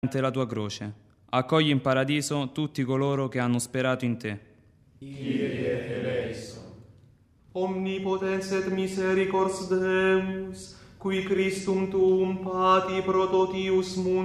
ante la tua croce. Accogli in paradiso tutti coloro che hanno sperato in te. Kyrie eleison. Omnipotens et misericors Deus, qui Christum tuum pati prototius